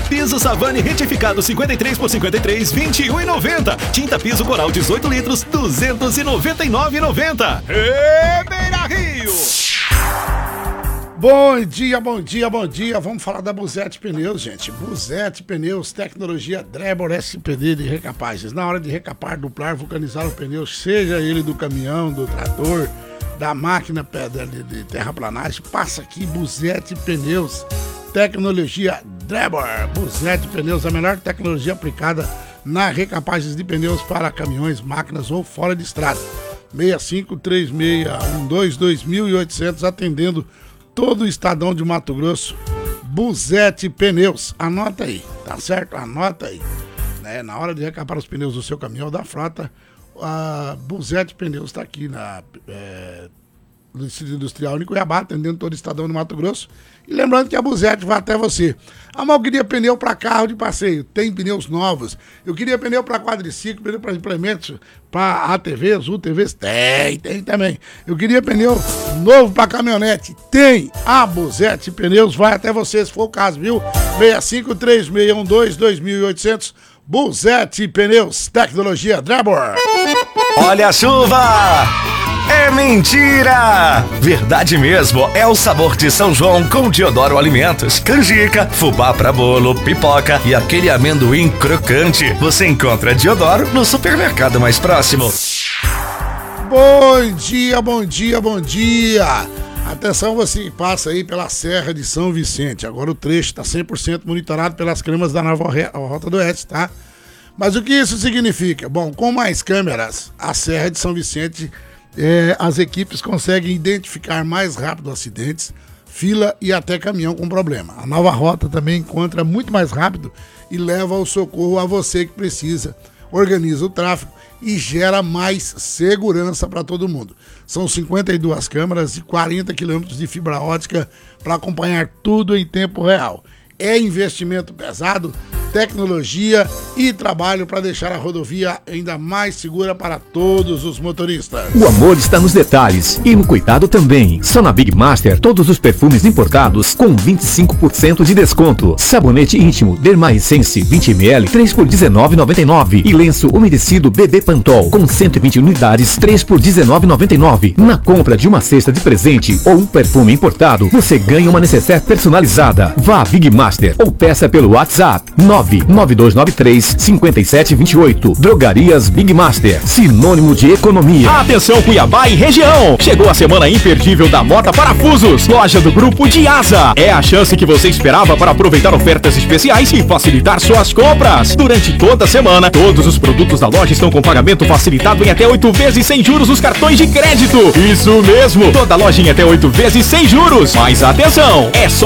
Piso Savane retificado 53 por 53, 21,90. Tinta piso Coral 18 litros, 299,90. Beira Rio. Bom dia, bom dia, bom dia. Vamos falar da Buzete Pneus, gente. Buzete Pneus, tecnologia Drebor SPD de recapagens. Na hora de recapar, duplar, vulcanizar o pneu, seja ele do caminhão, do trator, da máquina de terraplanagem, passa aqui, Buzete Pneus, tecnologia Drebor. Buzete Pneus, a melhor tecnologia aplicada na recapagens de pneus para caminhões, máquinas ou fora de estrada. 6536122800, atendendo todo o estadão de Mato Grosso. Buzete Pneus, anota aí, tá certo? Anota aí, né? Na hora de recapar os pneus do seu caminhão da frota, a Buzete Pneus está aqui no Distrito Industrial em Cuiabá, atendendo todo o estadão de Mato Grosso. E lembrando que a Buzete vai até você. Eu queria pneu para carro de passeio, tem pneus novos. Eu queria pneu para quadriciclo, pneu para implementos, para ATVs, UTVs, tem também. Eu queria pneu novo para caminhonete, tem. A Buzete Pneus vai até você, se for o caso, viu? 6536122800. Buzete Pneus, tecnologia Drebor. Olha a chuva! É mentira! Verdade mesmo, é o sabor de São João com Diodoro Alimentos. Canjica, fubá pra bolo, pipoca e aquele amendoim crocante. Você encontra Diodoro no supermercado mais próximo. Bom dia, bom dia, bom dia! Atenção, você que passa aí pela Serra de São Vicente. Agora o trecho está 100% monitorado pelas câmeras da Nova Rota do Oeste, tá? Mas o que isso significa? Bom, com mais câmeras, a Serra de São Vicente, as equipes conseguem identificar mais rápido acidentes, fila e até caminhão com problema. A Nova Rota também encontra muito mais rápido e leva o socorro a você que precisa. Organiza o tráfego e gera mais segurança para todo mundo. São 52 câmeras e 40 quilômetros de fibra ótica para acompanhar tudo em tempo real. É investimento pesado, tecnologia e trabalho para deixar a rodovia ainda mais segura para todos os motoristas. O amor está nos detalhes e no cuidado também. Só na Big Master, todos os perfumes importados com 25% de desconto. Sabonete íntimo Derma Essence 20ml 3 por R$19,99 e lenço umedecido Bebê Pantol com 120 unidades 3 por R$19,99. Na compra de uma cesta de presente ou um perfume importado, você ganha uma necessaire personalizada. Vá a Big Master ou peça pelo WhatsApp 99293-5728. Drogarias Big Master, sinônimo de economia. Atenção Cuiabá e região! Chegou a semana imperdível da Mota Parafusos, loja do Grupo Diasa. É a chance que você esperava para aproveitar ofertas especiais e facilitar suas compras. Durante toda a semana, todos os produtos da loja estão com pagamento facilitado em até 8 vezes sem juros nos cartões de crédito. Isso mesmo! Toda loja em até 8 vezes sem juros. Mas atenção! É só